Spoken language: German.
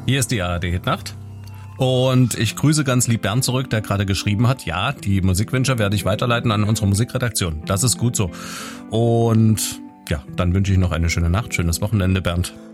Hier ist die ARD Hitnacht. Und ich grüße ganz lieb Bernd zurück, der gerade geschrieben hat, ja, die Musikwünsche werde ich weiterleiten an unsere Musikredaktion. Das ist gut so. Und ja, dann wünsche ich noch eine schöne Nacht, schönes Wochenende, Bernd.